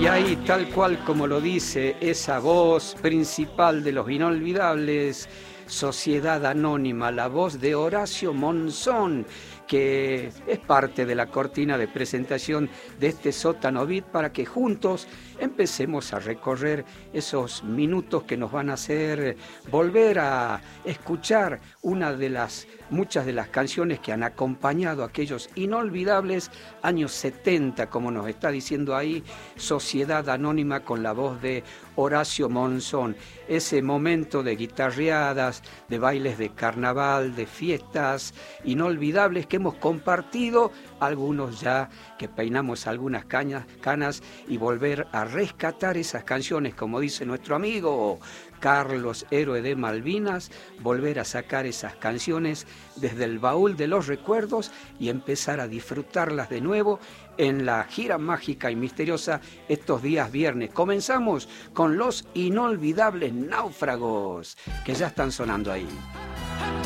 Y ahí, tal cual como lo dice esa voz principal de los inolvidables, Sociedad Anónima, la voz de Horacio Monzón, que es parte de la cortina de presentación de este Sótano Beat, para que juntos empecemos a recorrer esos minutos que nos van a hacer volver a escuchar muchas de las canciones que han acompañado aquellos inolvidables años 70, como nos está diciendo ahí Sociedad Anónima con la voz de Horacio Monzón. Ese momento de guitarreadas, de bailes de carnaval, de fiestas inolvidables que hemos compartido, algunos ya que peinamos algunas canas y volver a rescatar esas canciones, como dice nuestro amigo Carlos, héroe de Malvinas, volver a sacar esas canciones desde el baúl de los recuerdos y empezar a disfrutarlas de nuevo en la gira mágica y misteriosa estos días viernes. Comenzamos con los inolvidables Náufragos, que ya están sonando ahí.